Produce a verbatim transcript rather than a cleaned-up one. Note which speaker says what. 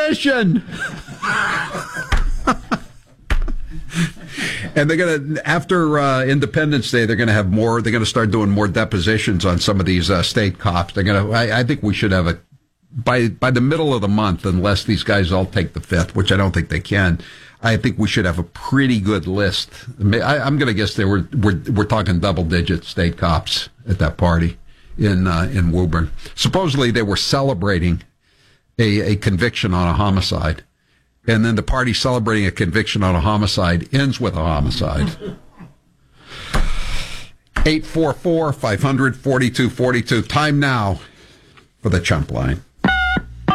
Speaker 1: deposition. And they're going to, after uh, Independence Day, they're going to have more, they're going to start doing more depositions on some of these uh, state cops. They're going to, I, I think we should have a, by by the middle of the month, unless these guys all take the fifth, which I don't think they can, I think we should have a pretty good list. I, I'm going to guess there were, we're, we're talking double digit state cops at that party in, uh, in Woburn. Supposedly they were celebrating a, a conviction on a homicide. And then the party celebrating a conviction on a homicide ends with a homicide. eight four four, five hundred, forty-two forty-two. Time now for the Chump Line.